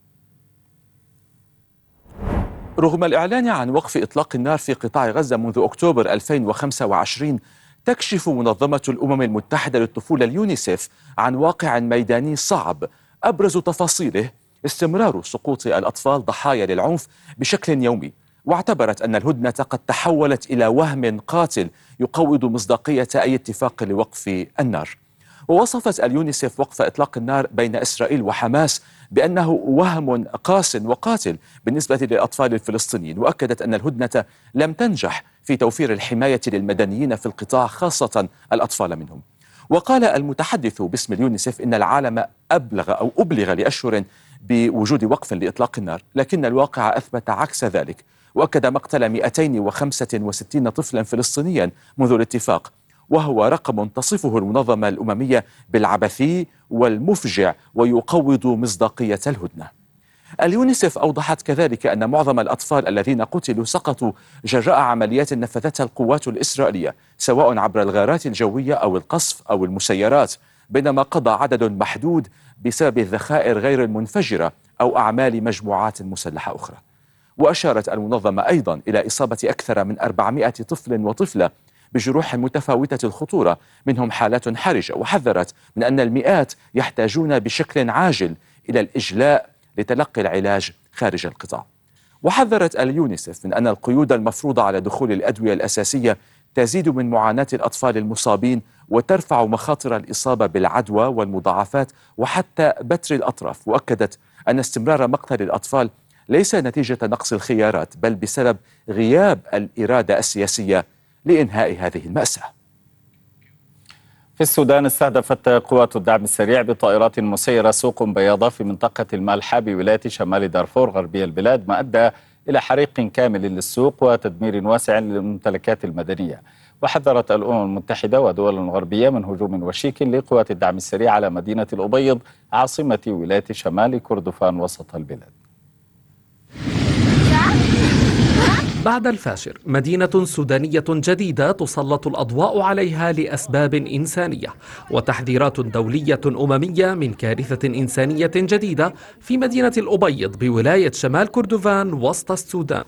رغم الإعلان عن وقف إطلاق النار في قطاع غزة منذ أكتوبر ألفين وخمسة وعشرين، تكشف منظمة الأمم المتحدة للطفولة اليونيسيف عن واقع ميداني صعب أبرز تفاصيله استمرار سقوط الأطفال ضحايا للعنف بشكل يومي، واعتبرت أن الهدنة قد تحولت إلى وهم قاتل يقوض مصداقية أي اتفاق لوقف النار. ووصفت اليونيسيف وقف إطلاق النار بين إسرائيل وحماس بأنه وهم قاس وقاتل بالنسبة للأطفال الفلسطينيين، وأكدت أن الهدنة لم تنجح في توفير الحماية للمدنيين في القطاع خاصة الأطفال منهم. وقال المتحدث باسم اليونيسيف إن العالم أبلغ أو أبلغ لأشهر بوجود وقف لإطلاق النار، لكن الواقع أثبت عكس ذلك، وأكد مقتل مئتين وخمسة وستين طفلا فلسطينيا منذ الاتفاق، وهو رقم تصفه المنظمة الأممية بالعبثي والمفجع ويقوض مصداقية الهدنة. اليونيسيف أوضحت كذلك أن معظم الأطفال الذين قتلوا سقطوا جراء عمليات نفذتها القوات الإسرائيلية سواء عبر الغارات الجوية أو القصف أو المسيرات، بينما قضى عدد محدود بسبب الذخائر غير المنفجرة أو أعمال مجموعات مسلحة أخرى. وأشارت المنظمة أيضا إلى إصابة أكثر من أربعمائة طفل وطفلة بجروح متفاوتة الخطورة منهم حالات حرجة، وحذرت من أن المئات يحتاجون بشكل عاجل إلى الإجلاء لتلقي العلاج خارج القطاع. وحذرت اليونيسف من أن القيود المفروضة على دخول الأدوية الأساسية تزيد من معاناة الأطفال المصابين وترفع مخاطر الإصابة بالعدوى والمضاعفات وحتى بتر الأطراف. وأكدت أن استمرار مقتل الأطفال ليس نتيجة نقص الخيارات بل بسبب غياب الإرادة السياسية لإنهاء هذه المأساة. في السودان استهدفت قوات الدعم السريع بطائرات مسيرة سوق بياضة في منطقة المالحة بولاية شمال دارفور غربي البلاد، ما أدى إلى حريق كامل للسوق وتدمير واسع للممتلكات المدنية. وحذرت الأمم المتحدة ودول غربية من هجوم وشيك لقوات الدعم السريع على مدينة الأبيض عاصمة ولاية شمال كردفان وسط البلاد. بعد الفاشر، مدينة سودانية جديدة تسلط الأضواء عليها لأسباب إنسانية، وتحذيرات دولية أممية من كارثة إنسانية جديدة في مدينة الأبيض بولاية شمال كردفان وسط السودان.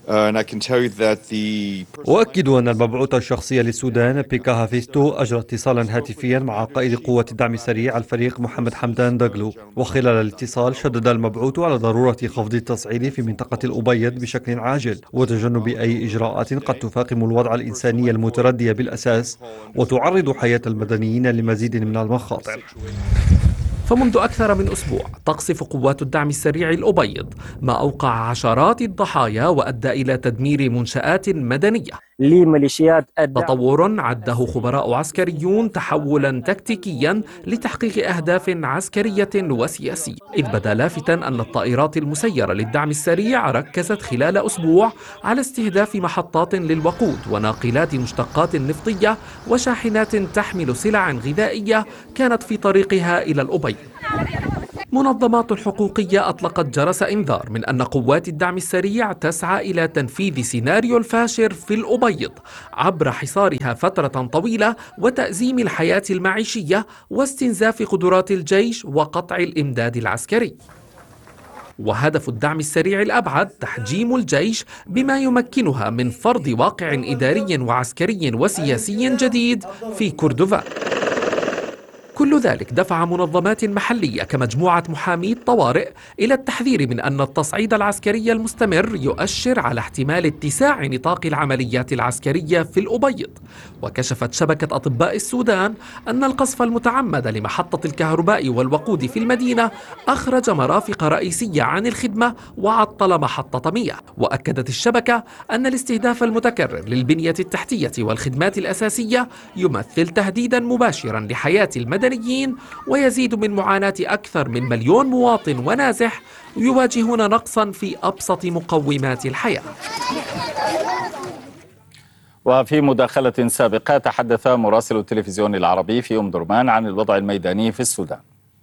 أؤكد أن المبعوث الشخصي للسودان بيكا هافيستو أجرى اتصالا هاتفيا مع قائد قوة الدعم السريع الفريق محمد حمدان داغلو، وخلال الاتصال شدد المبعوث على ضرورة خفض التصعيد في منطقة الأبيض بشكل عاجل وتجنب أي إجراءات قد تفاقم الوضع الإنساني المتردي بالأساس وتعرض حياة المدنيين لمزيد من المخاطر. فمنذ أكثر من أسبوع تقصف قوات الدعم السريع الأبيض، ما أوقع عشرات الضحايا وأدى إلى تدمير منشآت مدنية. لميليشيات تطور عده خبراء عسكريون تحولا تكتيكيا لتحقيق أهداف عسكرية وسياسية، إذ بدا لافتا أن الطائرات المسيرة للدعم السريع ركزت خلال أسبوع على استهداف محطات للوقود وناقلات مشتقات نفطية وشاحنات تحمل سلع غذائية كانت في طريقها إلى الأبيض. منظمات حقوقية أطلقت جرس إنذار من أن قوات الدعم السريع تسعى إلى تنفيذ سيناريو الفاشر في الأبيض عبر حصارها فترة طويلة وتأزيم الحياة المعيشية واستنزاف قدرات الجيش وقطع الإمداد العسكري. وهدف الدعم السريع الأبعد تحجيم الجيش بما يمكنها من فرض واقع إداري وعسكري وسياسي جديد في كردفان. كل ذلك دفع منظمات محلية كمجموعة محامي الطوارئ إلى التحذير من أن التصعيد العسكري المستمر يؤشر على احتمال اتساع نطاق العمليات العسكرية في الأبيض. وكشفت شبكة أطباء السودان أن القصف المتعمد لمحطة الكهرباء والوقود في المدينة أخرج مرافق رئيسية عن الخدمة وعطل محطة مياه. وأكدت الشبكة أن الاستهداف المتكرر للبنية التحتية والخدمات الأساسية يمثل تهديدا مباشرا لحياة المدنيين، ويزيد من معاناة أكثر من مليون مواطن ونازح يواجهون نقصا في أبسط مقومات الحياة. وفي مداخلة سابقة تحدث مراسل التلفزيون العربي في أم درمان عن الوضع الميداني في السودان.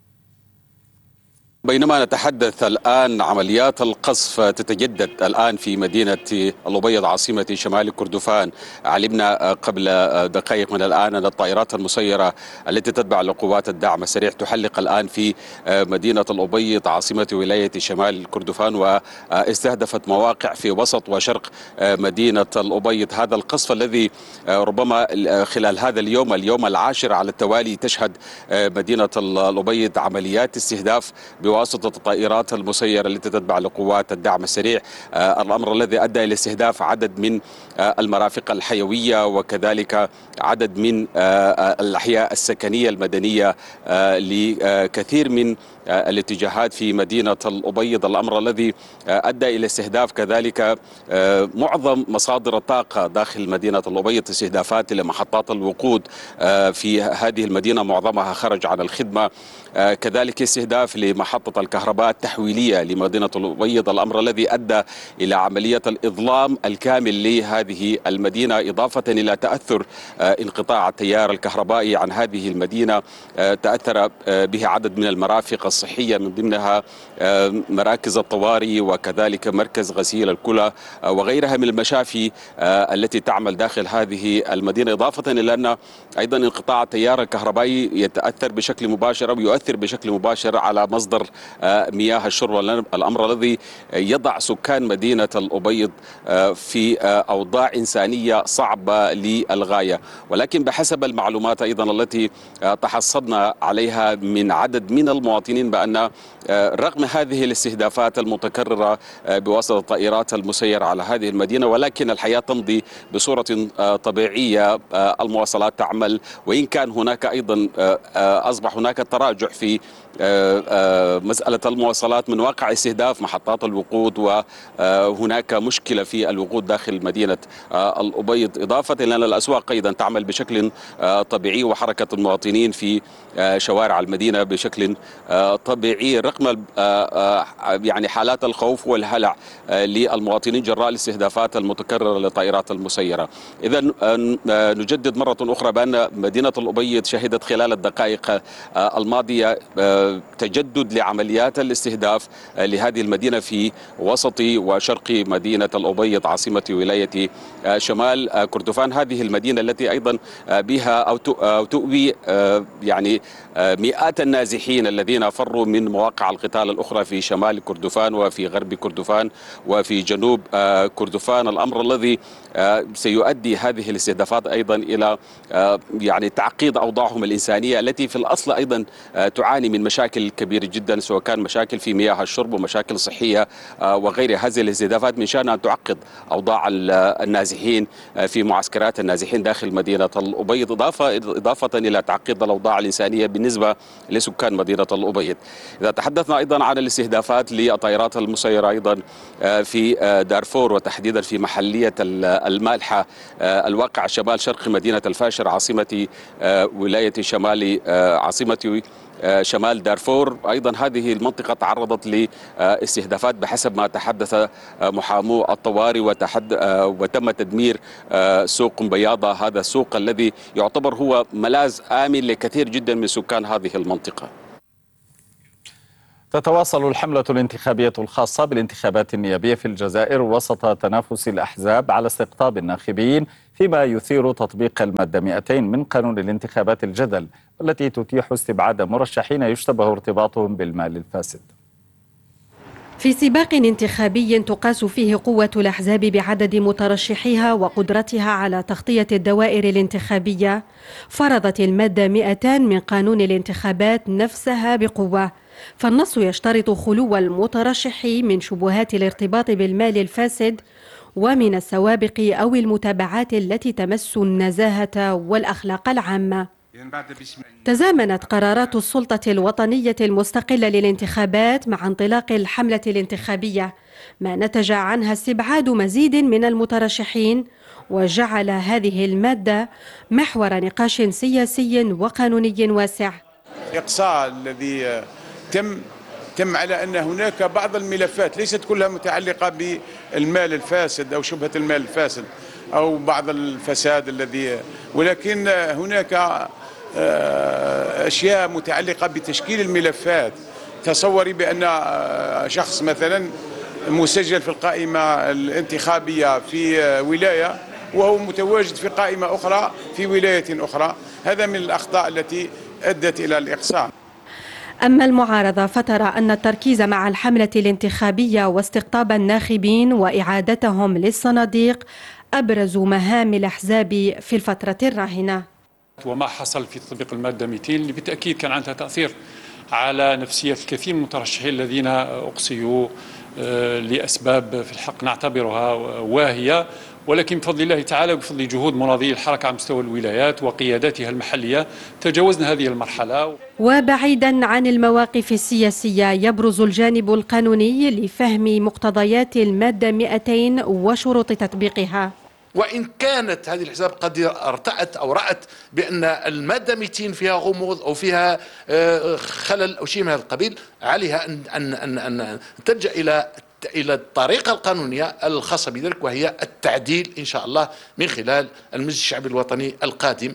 بينما نتحدث الآن عمليات القصف تتجدد الآن في مدينة الأبيض عاصمة شمال كردفان. علمنا قبل دقائق من الآن أن الطائرات المسيرة التي تتبع لقوات الدعم السريع تحلق الآن في مدينة الأبيض عاصمة ولاية شمال كردفان واستهدفت مواقع في وسط وشرق مدينة الأبيض. هذا القصف الذي ربما خلال هذا اليوم اليوم العاشر على التوالي تشهد مدينة الأبيض عمليات استهداف بواسطة الطائرات المسيرة التي تتبع لقوات الدعم السريع، الأمر الذي أدى إلى استهداف عدد من المرافق الحيوية وكذلك عدد من الأحياء السكنية المدنية لكثير من الاتجاهات في مدينة الأبيض، الأمر الذي أدى إلى استهداف كذلك معظم مصادر الطاقة داخل مدينة الأبيض، استهدافات لمحطات الوقود في هذه المدينة معظمها خرج عن الخدمة، كذلك استهداف لمحطة الكهرباء التحويلية لمدينة الأبيض، الأمر الذي أدى إلى عملية الإظلام الكامل لهذه المدينة، إضافة إلى تأثر انقطاع التيار الكهربائي عن هذه المدينة. تأثر به عدد من المرافق الصحية من ضمنها مراكز الطوارئ وكذلك مركز غسيل الكلى وغيرها من المشافي التي تعمل داخل هذه المدينة، إضافة إلى أن أيضا انقطاع التيار الكهربائي يتأثر بشكل مباشر أو يؤثر بشكل مباشر على مصدر مياه الشرب، الأمر الذي يضع سكان مدينة الأبيض في أوضاع إنسانية صعبة للغاية. ولكن بحسب المعلومات أيضا التي تحصلنا عليها من عدد من المواطنين بأن رغم هذه الاستهدافات المتكررة بواسطة الطائرات المسيرة على هذه المدينة، ولكن الحياة تمضي بصورة طبيعية، المواصلات تعمل، وإن كان هناك أيضا أصبح هناك تراجع في مسألة المواصلات من واقع استهداف محطات الوقود، وهناك مشكلة في الوقود داخل مدينة الأبيض، إضافة إلى أن الأسواق أيضا تعمل بشكل طبيعي وحركة المواطنين في شوارع المدينة بشكل طبيعي رغم يعني حالات الخوف والهلع للمواطنين جراء الاستهدافات المتكررة للطائرات المسيرة. إذا نجدد مرة أخرى بأن مدينة الأبيض شهدت خلال الدقائق الماضية تجدد لعمليات الاستهداف لهذه المدينة في وسط وشرق مدينة الأبيض عاصمة ولاية شمال كردفان، هذه المدينة التي أيضا بها أو تؤوي يعني مئات النازحين الذين فروا من مواقع القتال الأخرى في شمال كردفان وفي غرب كردفان وفي جنوب كردفان، الأمر الذي سيؤدي هذه الاستهدافات أيضا إلى يعني تعقيد أوضاعهم الإنسانية التي في الأصل أيضا تعاني من مشاكل كبيرة جدا، سواء كان مشاكل في مياه الشرب ومشاكل صحية وغير هذه الاستهدافات من شأنها أن تعقد أوضاع النازحين في معسكرات النازحين داخل مدينة الأبيض، إضافة إضافة إلى تعقيد الأوضاع الإنسانية بالنسبة لسكان مدينة الأبيض. إذا تحدثنا أيضا عن الاستهدافات للطائرات المسيرة أيضا في دارفور وتحديدا في محلية المالحة الواقع شمال شرق مدينة الفاشر عاصمة ولاية شمال عاصمة شمال دارفور، أيضا هذه المنطقة تعرضت لاستهدافات بحسب ما تحدث محامو الطوارئ، وتم تدمير سوق بياضة، هذا السوق الذي يعتبر هو ملاذ آمن لكثير جدا من سكان هذه المنطقة. تتواصل الحملة الانتخابية الخاصة بالانتخابات النيابية في الجزائر وسط تنافس الأحزاب على استقطاب الناخبين، فيما يثير تطبيق المادة مئتين من قانون الانتخابات الجدل، والتي تتيح استبعاد مرشحين يشتبه ارتباطهم بالمال الفاسد. في سباق انتخابي تقاس فيه قوة الأحزاب بعدد مترشحيها وقدرتها على تغطية الدوائر الانتخابية، فرضت المادة مئتين من قانون الانتخابات نفسها بقوة، فالنص يشترط خلو المترشح من شبهات الارتباط بالمال الفاسد ومن السوابق أو المتابعات التي تمس النزاهة والأخلاق العامة. تزامنت قرارات السلطة الوطنية المستقلة للانتخابات مع انطلاق الحملة الانتخابية، ما نتج عنها استبعاد مزيد من المترشحين، وجعل هذه المادة محور نقاش سياسي وقانوني واسع. الإقصاء الذي تم تم على أن هناك بعض الملفات ليست كلها متعلقة بالمال الفاسد أو شبهة المال الفاسد أو بعض الفساد الذي، ولكن هناك أشياء متعلقة بتشكيل الملفات. تصوري بأن شخص مثلا مسجل في القائمة الانتخابية في ولاية وهو متواجد في قائمة أخرى في ولاية أخرى، هذا من الأخطاء التي أدت إلى الإقصاء. أما المعارضة فترى أن التركيز مع الحملة الانتخابية واستقطاب الناخبين وإعادتهم للصناديق أبرز مهام الأحزاب في الفترة الراهنة. وما حصل في تطبيق المادة مئتين اللي بالتأكيد كان عندها تأثير على نفسية الكثير من المترشحين الذين أقصيوا لأسباب في الحق نعتبرها واهية، ولكن بفضل الله تعالى وبفضل جهود مناضلي الحركة على مستوى الولايات وقياداتها المحلية تجاوزنا هذه المرحلة. وبعيدا عن المواقف السياسية يبرز الجانب القانوني لفهم مقتضيات المادة مئتين وشروط تطبيقها. وإن كانت هذه الأحزاب قد ارتأت أو رأت بأن المادة مئتين فيها غموض أو فيها خلل أو شيء من هذا القبيل، عليها أن أن أن أن تلجأ إلى إلى الطريقة القانونية الخاصة بذلك، وهي التعديل إن شاء الله من خلال المجلس الشعبي الوطني القادم.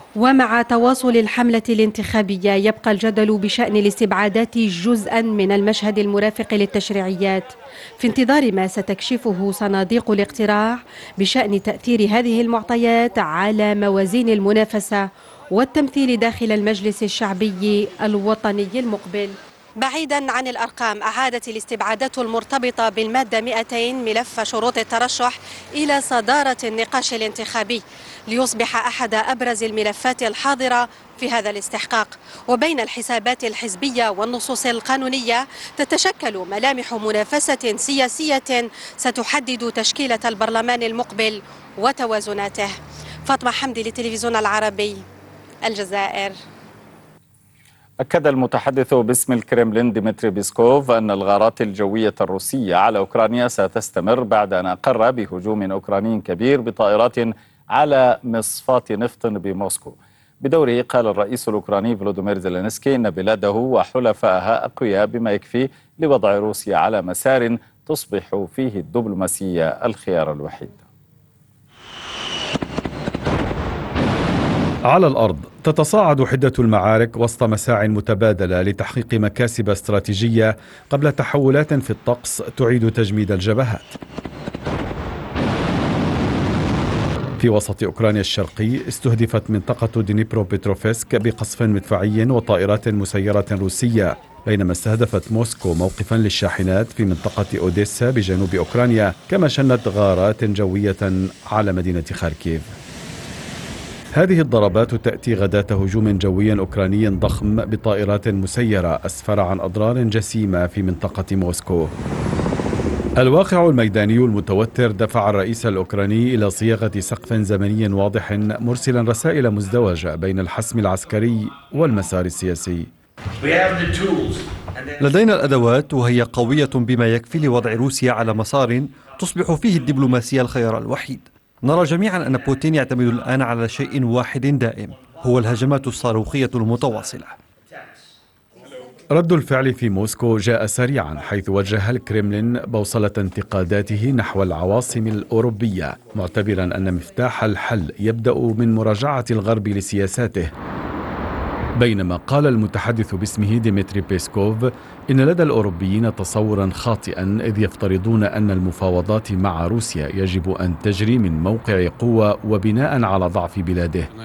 ومع تواصل الحملة الانتخابية يبقى الجدل بشأن الاستبعادات جزءا من المشهد المرافق للتشريعيات، في انتظار ما ستكشفه صناديق الاقتراع بشأن تأثير هذه المعطيات على موازين المنافسة والتمثيل داخل المجلس الشعبي الوطني المقبل. بعيدا عن الأرقام، أعادت الاستبعادات المرتبطة بالمادة مئتين ملف شروط الترشح إلى صدارة النقاش الانتخابي ليصبح أحد أبرز الملفات الحاضرة في هذا الاستحقاق. وبين الحسابات الحزبية والنصوص القانونية تتشكل ملامح منافسة سياسية ستحدد تشكيلة البرلمان المقبل وتوازناته. فاطمة حمدي للتلفزيون العربي، الجزائر. أكد المتحدث باسم الكرملين ديمتري بيسكوف أن الغارات الجوية الروسية على أوكرانيا ستستمر بعد أن أقر بهجوم أوكراني كبير بطائرات على مصفاة نفط بموسكو. بدوره قال الرئيس الأوكراني فلوديمير زيلينسكي إن بلاده وحلفائها أقوياء بما يكفي لوضع روسيا على مسار تصبح فيه الدبلوماسية الخيار الوحيد. على الأرض تتصاعد حدة المعارك وسط مساع متبادلة لتحقيق مكاسب استراتيجية قبل تحولات في الطقس تعيد تجميد الجبهات. في وسط أوكرانيا الشرقي استهدفت منطقة دينيبرو بيتروفسك بقصف مدفعي وطائرات مسيرة روسية، بينما استهدفت موسكو موقفا للشاحنات في منطقة أوديسا بجنوب أوكرانيا، كما شنت غارات جوية على مدينة خاركيف. هذه الضربات تأتي غداة هجوم جوي أوكراني ضخم بطائرات مسيرة أسفر عن أضرار جسيمة في منطقة موسكو. الواقع الميداني المتوتر دفع الرئيس الأوكراني إلى صياغة سقف زمني واضح مرسلا رسائل مزدوجة بين الحسم العسكري والمسار السياسي. لدينا الأدوات وهي قوية بما يكفي لوضع روسيا على مسار تصبح فيه الدبلوماسية الخيار الوحيد. نرى جميعا أن بوتين يعتمد الآن على شيء واحد دائم، هو الهجمات الصاروخية المتواصلة. رد الفعل في موسكو جاء سريعا، حيث وجه الكرملين بوصلة انتقاداته نحو العواصم الأوروبية، معتبرا أن مفتاح الحل يبدأ من مراجعة الغرب لسياساته. بينما قال المتحدث باسمه ديمتري بيسكوف إن لدى الأوروبيين تصورا خاطئا، إذ يفترضون أن المفاوضات مع روسيا يجب أن تجري من موقع قوة وبناء على ضعف بلاده.